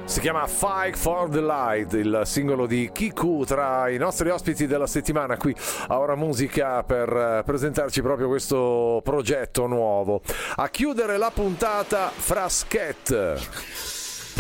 Si chiama Fight for the Light, il singolo di Kiku, tra i nostri ospiti della settimana qui a Ora Musica, per presentarci proprio questo progetto nuovo. A chiudere la puntata, Frasquet.